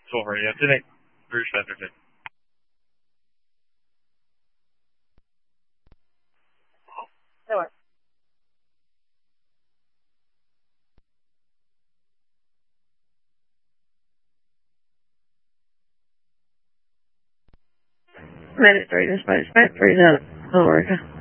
Sorry, I didn't roof everything. No worries. Made it through. Just made it through. Don't worry.